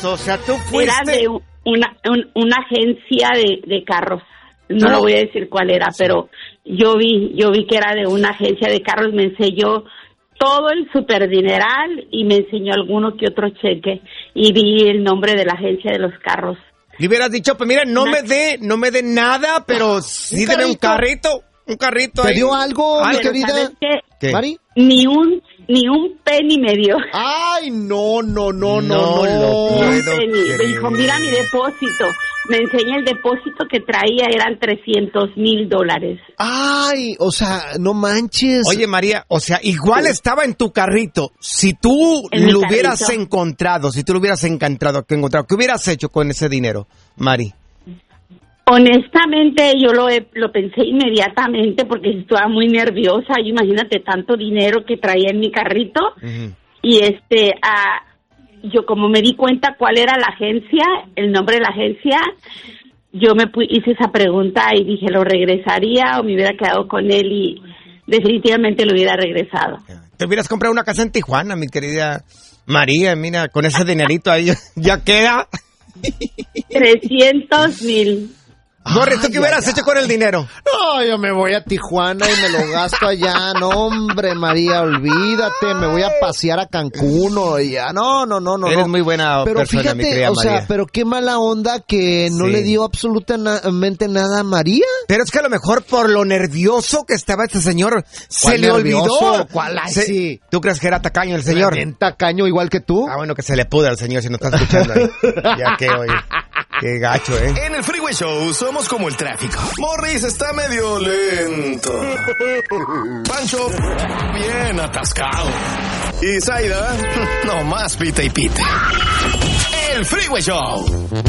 O sea, tú fuiste... Era de una agencia de carros. No lo voy a decir cuál era, pero yo vi que era de una agencia de carros. Me enseñó todo el superdineral y me enseñó alguno que otro cheque y vi el nombre de la agencia de los carros. Le hubieras dicho, pues mira, no me dé nada, pero sí deme un carrito ¿Te ahí. dio algo, mi querida? ¿Sabes qué? ¿Mari? Ni un penny me dio. Ay, no. No lo puedo Me dijo, mira mi depósito. Me enseña el depósito que traía, eran $300,000. Ay, o sea, no manches. Oye, María, o sea, igual estaba en tu carrito. Si tú En lo mi hubieras carrito. encontrado, ¿qué hubieras hecho con ese dinero, Mari? Honestamente, yo lo pensé inmediatamente porque estaba muy nerviosa. Imagínate tanto dinero que traía en mi carrito. Uh-huh. Y yo como me di cuenta cuál era la agencia, el nombre de la agencia, yo hice esa pregunta y dije, ¿lo regresaría o me hubiera quedado con él? Y definitivamente lo hubiera regresado. Te hubieras comprado una casa en Tijuana, mi querida María. Mira, con ese dinerito ahí ya queda. 300,000. Morris, ¿tú qué hubieras hecho con el dinero? No, yo me voy a Tijuana y me lo gasto allá. No, hombre, María, olvídate. Me voy a pasear a Cancún o ya. No. Eres muy buena pero persona, fíjate, mi querida María. O sea, pero qué mala onda que no le dio absolutamente nada a María. Pero es que a lo mejor por lo nervioso que estaba este señor, se le olvidó. ¿Cuál? Ay, sí. ¿Tú crees que era tacaño el señor? ¿Bien tacaño igual que tú? Ah, bueno, que se le pude al señor si no está escuchando ahí. Ya que, oye, qué gacho, ¿eh? En el Freeway Show somos como el tráfico. Morris está medio lento. Pancho, bien atascado. Y Zaida, nomás pita y pita. El Freeway Show.